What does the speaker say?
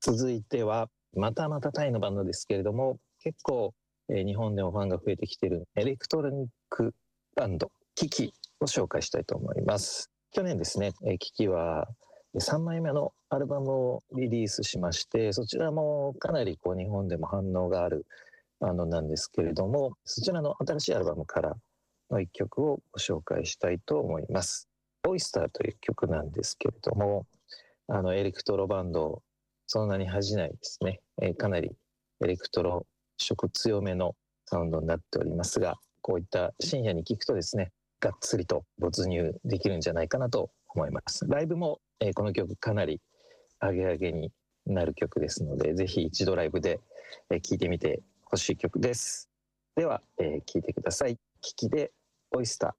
続いてはまたタイのバンドですけれども、結構、日本でもファンが増えてきているエレクトロニックバンドキキを紹介したいと思います。去年ですね、キキは3枚目のアルバムをリリースしまして、そちらもかなり日本でも反応があるバンドなんですけれども、そちらの新しいアルバムからの一曲をご紹介したいと思います。オイスターという曲なんですけれども、エレクトロバンドそんなに恥じないですね、かなりエレクトロ色強めのサウンドになっておりますが、こういった深夜に聴くとですね、がっつりと没入できるんじゃないかなと思います。ライブも、この曲かなりアゲアゲになる曲ですので、ぜひ一度ライブで聴いてみてほしい曲です。では、聴いてください。キキでオイスター。